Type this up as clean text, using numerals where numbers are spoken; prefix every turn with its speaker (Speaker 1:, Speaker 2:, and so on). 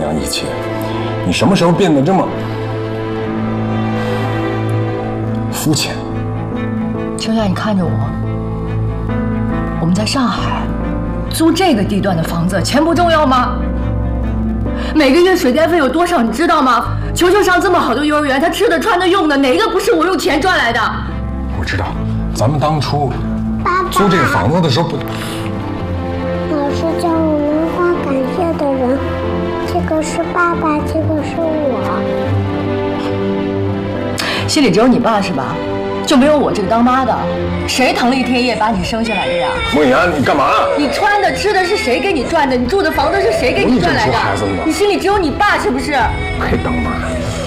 Speaker 1: 娘一切，你什么时候变得这么肤浅？
Speaker 2: 秋夏，你看着我，我们在上海租这个地段的房子，钱不重要吗？每个月水电费有多少，你知道吗？球球上这么好的幼儿园，他吃的、穿的、用的，哪个不是我用钱赚来的？
Speaker 1: 我知道，咱们当初租这个房子的时候不。
Speaker 3: 老师叫我们画感谢的人，这个是爸爸，这个是我。
Speaker 2: 心里只有你爸是吧？就没有我这个当妈的？谁腾力贴液把你生下来的呀？
Speaker 1: 梦妍，你干嘛？
Speaker 2: 你穿的、吃的是谁给你赚的？你住的房子是谁给你赚来的？
Speaker 1: 我一直说孩子呢。
Speaker 2: 你心里只有你爸是不是？
Speaker 1: 配当妈。